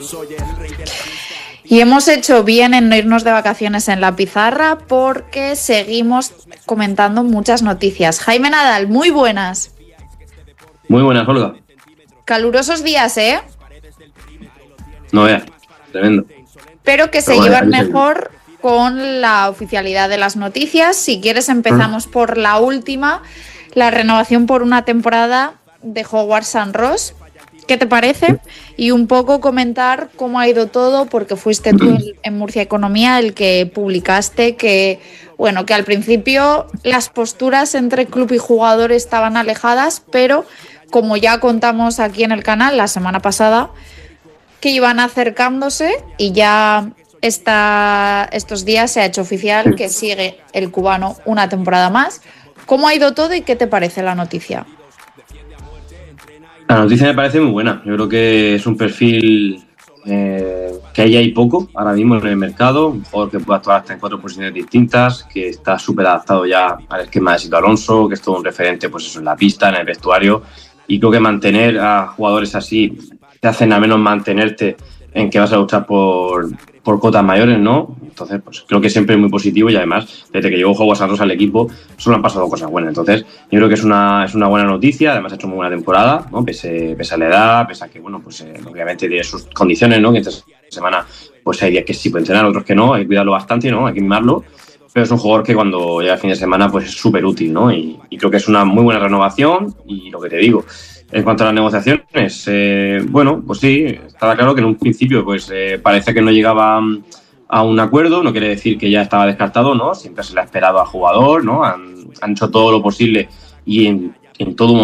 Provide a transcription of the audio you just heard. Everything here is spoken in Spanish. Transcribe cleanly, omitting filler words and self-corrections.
Y hemos hecho bien en no irnos de vacaciones en la pizarra porque seguimos comentando muchas noticias. Jaime Nadal, muy buenas. Muy buenas, Olga. Calurosos días, ¿eh? No veas, tremendo. Pero que se llevan mejor con la oficialidad de las noticias. Si quieres empezamos por la última, la renovación por una temporada de Howard Ross. ¿Qué te parece? Y un poco comentar cómo ha ido todo, porque fuiste tú en Murcia Economía el que publicaste que, bueno, que al principio las posturas entre club y jugador estaban alejadas, pero como ya contamos aquí en el canal la semana pasada, que iban acercándose y ya estos días se ha hecho oficial que sigue el cubano una temporada más. ¿Cómo ha ido todo y qué te parece la noticia? La noticia me parece muy buena. Yo creo que es un perfil que hay poco ahora mismo en el mercado. Un jugador que puede actuar hasta en 4 posiciones distintas, que está súper adaptado ya al esquema de Sito Alonso, que es todo un referente pues eso, en la pista, en el vestuario. Y creo que mantener a jugadores así te hacen al menos mantenerte en que vas a luchar por cotas mayores, ¿no? Entonces, pues creo que siempre es muy positivo y además, desde que llegó Howard Ross al equipo, solo han pasado cosas buenas. Entonces, yo creo que es una buena noticia, además ha hecho muy buena temporada, ¿no? Pese a la edad, pese a que, bueno, pues obviamente tiene sus condiciones, ¿no? Que esta semana, pues hay días que sí puede entrenar, otros que no, hay que cuidarlo bastante, ¿no? Hay que mimarlo, pero es un jugador que cuando llega el fin de semana, pues es súper útil, ¿no? Y creo que es una muy buena renovación y lo que te digo, en cuanto a las negociaciones, bueno, pues sí, estaba claro que en un principio pues parece que no llegaba a un acuerdo, no quiere decir que ya estaba descartado, ¿no? Siempre se le ha esperado al jugador, ¿no? Han hecho todo lo posible y en todo momento